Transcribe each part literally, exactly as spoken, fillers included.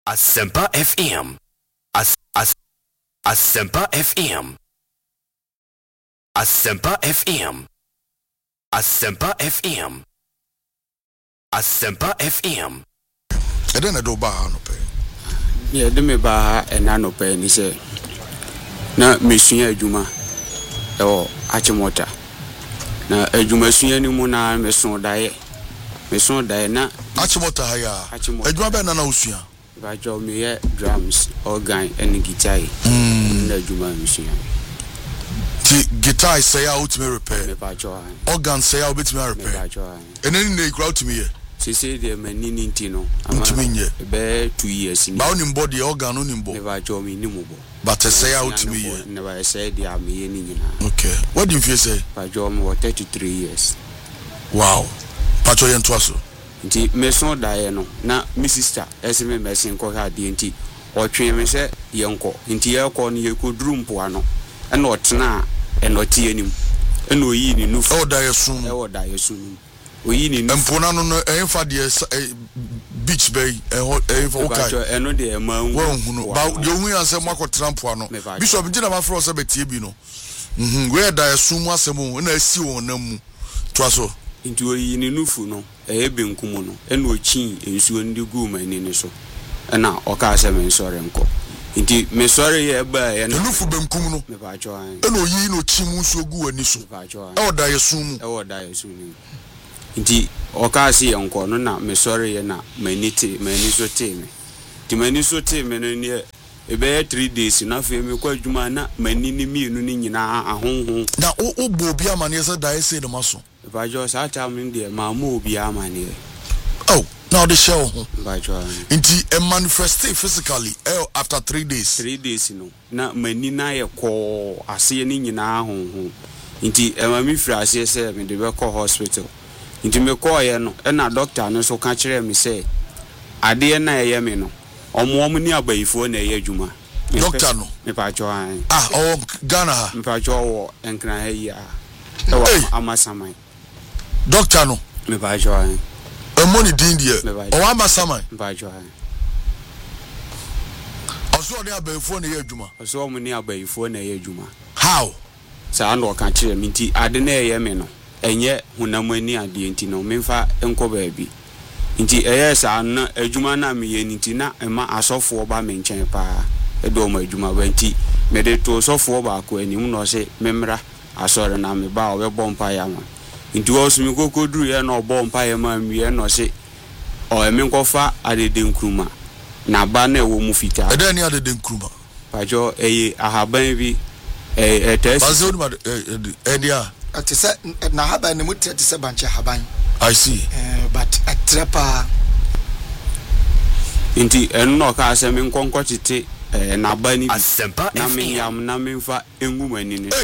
Asempa F M. As as Asempa F M. Asempa F M. Asempa F M. Asempa F M. E den do ba ha no pe. Ye de me ba ha e na no pe ni se. Na mesua adwuma e wo achimota. Na adwuma sua ni mu na meso dae. Meso dae na achimota ha ya. Adwuma be na na usua. Ba jo me ye drums, organ and guitar. Mm. Na adwuma mesua. Ti guitar say out me repair. Me ba jo. Organ say out bit me repair. Me ba jo. Eneni na ikura to me ye. Se say de mani ninti no. Ama be two years ni. Ba onim body organ onim bo. Me ba jo me ni mo bo. But say out to me ye. Never say they are me ni nyina. Okay. What do you feel say? Ba jo me thirty-three years. Wow. Pacho yen twaso. Nti me so dae no na me sister ese me mesin ko ha de nti o twen me se yenko nti ye ko no ye ko drumpo ano e na otena e no tie anim e no yi ni nufu e dae sum e o dae sum oyi ni nufu empona no no e fa de beach bay e e fa okay e no de e ma hu wo hu ba ye hu yan se makotena mpo ano bishop nti na ma fro se betie bi no mhm we dae sum asemu na asi won na mu twaso nti oyi ni nufu no e benkum no e no chin ensuo ndi gu mani ni so e na o ka se me sore nko nti me sore ye ba ye no nufu benkum no me ba jo an e no yi no chin mu nsuo gu ani so e o da ye sum e o da ye sum nti o ka se ye nko no na me sore ye na mani te mani so te me ti mani so te me no ni e be three days na fe me kwa adwuma na mani ni mienu ni nyina ahonhon na o o bo bia mane se da ye se de maso ba jo sa ta min de ma mo bia mane oh now the show ba jo nti e manifest physically eh, after three days three days no na mani na ye ko ase ni nyina ahonhon nti e ma mi fra ase se me de be ko hospital nti me ko ye no e na doctor no so ka kire me se ade na ye me no omo omo ni abayifo na ye adwuma doctor no me pa jo an ah oh Ghana me pa jo wo enkran ha yi ah e wa amasamai doctor no me ba jo an e money din die o amasamai me ba jo an oso ni abayifo na ye adwuma oso omo ni abayifo na ye adwuma how sa na o ka kire me nti ade na ye me no enye hunamani ade nti no me mfa enko ba bi nti eye sa na adwuma na me ye nti na ema asofo ba me nchen pa e do ma adwuma ba nti me de to sofo ba ko anim no se memra asore na me ba o be bompa ya ma nti wo so mi kokoduru ye na bompa ya ma mi ye no se o emi nkofa adede nkruma na ba na wo mu fita e de ni adede nkruma pa jo eye ahaban bi eh etes bazo ni ma e dia atise na haban ni muti atise banche haban I see eh but atrepa nti enno ka ase mi nkonko tete eh na ba ni na me yam na me mfa engu mani ni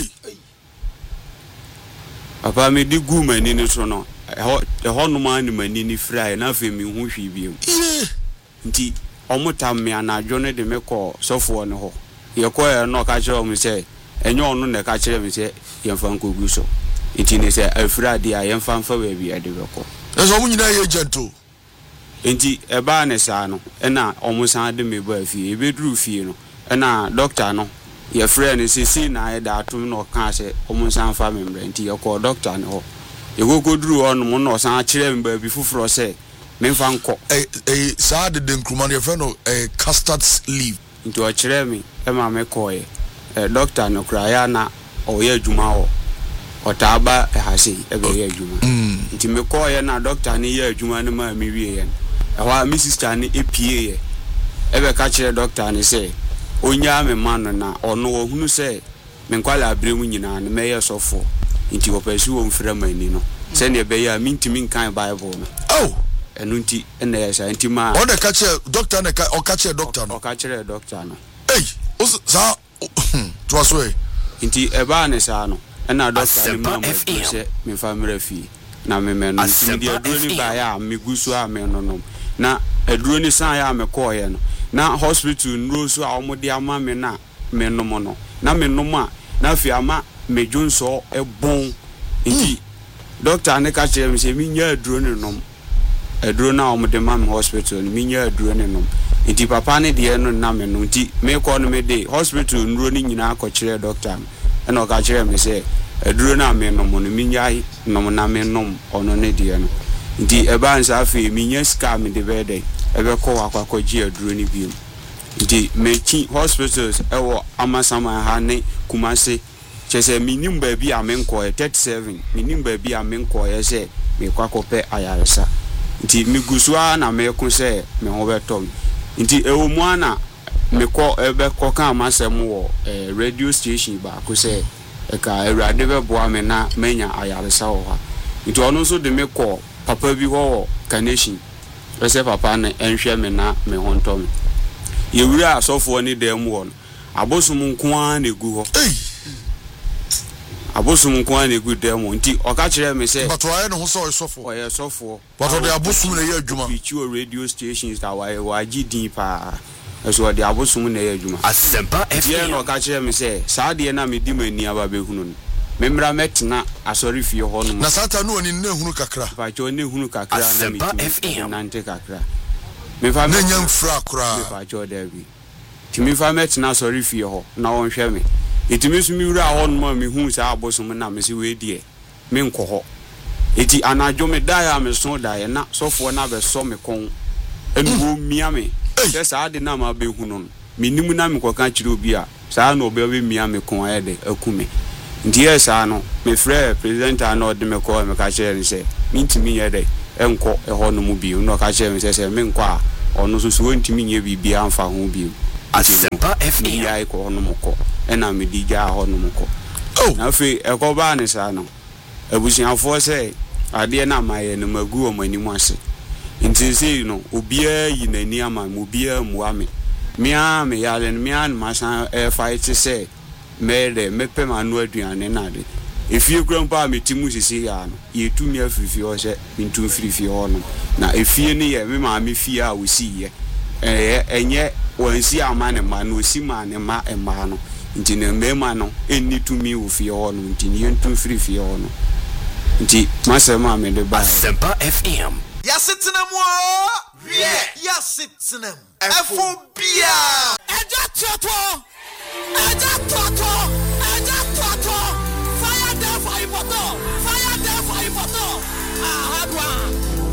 papa me di gu mani ni so no e ho no ma ni mani ni fry na fe mi hu hwi biem nti omuta me anadwo ne de me ko sofo ne ho ye ko e no ka kire o mi se enye onu ne ka kire mi se ye mfa nkogu so nti ne se afrade a ye mfa mfa ba bi ade be ko eso mu nyina ye gentle enti e ba ne sa no e na omusan de me ba fie e be duru fie no e na doctor no ye friend se si na e da atum no ka se omusan fa membre enti ye ko doctor no ye go go duru on mo no san kire me ba bi fufuro se me mfa nko eh eh sa de den kruma ye friend no eh custard leaf nti o kire me e ma me ko ye eh doctor no kra ya na o ye adwuma o otaba e ha se e be ye adwuma nti me ko ye na doctor ni ye adwuma ne ma mi wie ye ewa mi sister ni epie ye ebe ka kire doctor ni se onya me man na ono wo hunu se me nkwala abremu nyina ne me ye sofo nti wo pesi wo mfra mani no se ne be ya mintimi nkan bible no oh enu nti ene ye sa nti ma o de ka kire doctor ne ka o ka kire doctor no o ka kire doctor no eh o sa to so eh nti eba ne sa no na doctor ni ma se me family fi na me me no nti di aduro ni ba ya me gusu a me no no na aduro ni san ya me ko ye no na hospital nro so a omode ama me na me no mo no na me no ma na fi ama me junso e bon nti doctor ne ka kire me se mi nya aduro ni no aduro na omode ma me hospital mi nya aduro ni no nti papa ne de no na me no nti me ko no me de hospital nro ni nyina akɔkyerɛ doctor e na ɔka kyerɛ me sɛ aduro na me no mo no minyai no na me nom ɔno ne de no nti e ba nsa afi minya ska me de be de e be kɔ akɔkɔgye aduro ni bi nti me chi hospitals e wo amasama ha ne Kumase chese minim ba bi a me nkɔ thirty-seven minim ba bi a me nkɔ ye sɛ me kwakɔpɛ ayaresa nti me gusua na me ko sɛ me ho betom nti ewo mu ana me kɔ ebe kɔ kan amasɛm wɔ eh, radio station ba ko sɛ e ka awurade be boa me na menya ayaresa wɔ ha nti ɔno so de me kɔ papa bi wɔ Carnation ese papa na enhwɛ me na me ho ntɔm ye wura asɔfo ni dem wɔ no abosum nko a na egu hɔ abosum nko a na egu dem nti ɔka kyerɛ me sɛ but why no ho sɛ ɔsɔfo ɔyɛ sɔfo but ɔde abosum na yɛ adwuma bichu radio stations da why wa gidi pa ɛso ɔde abosum na yɛ adwuma Asempa F yɛ M. no ɔka kyerɛ me sɛ saa de na me di mani aba behunu no memra metena asɔre fie hɔ no na sata no oni na hunu kakra pa cho ne hunu kakra na me Asempa F M. nante kakra me fa na nyam fra kra pa cho da bi timi fa metena asɔre fie hɔ na wɔnhwɛ me etimi so mi wura hɔ no ma me hu saa abosom na me se we die me nkɔ hɔ eti anadwo me da ya me so da ya na sɔfo na be sɔ me kon enu wo mia me sɛ saa de na ma be hu no me nimu na me kɔka kyerɛ obi a saa na obi be mia me kon ayɛ de akume nti yɛ saa no me frɛ president ana ɔde me kɔ me ka kyerɛ ne sɛ me ntimi yɛ de ɛnkɔ ɛhɔ no mu bi no ka kyerɛ me sɛ sɛ me nkɔ a ɔno so so ntimi nyɛ bibia amfa ho bi Asempa F me M. yɛ kɔ no mu kɔ ɛna me di gya hɔ no mu kɔ oh na fe ɛkɔba ne saa no abusuafoɔ sɛ adeɛ na mayɛ no magu o manim ase nti sei no obiaa yi nani ama me obiaa mua me mea me yale no mea no masan e fight sɛ mɛde mepɛ ma no aduane na de efie kura mpa metimu sisi ya no yetu mi afifie ho sɛ mintu firifie ho no na efie ne ye me ma me fie a wosi ye eh enye wansi ama ne ma no osi ma ne ma ema no nti ne mema no enni tumi wo fie ho no nti ne yentu firifie ho no nti masema me de ba Asempa F M. Yasitinem wo. Yeah. Yasitinem. Efobia.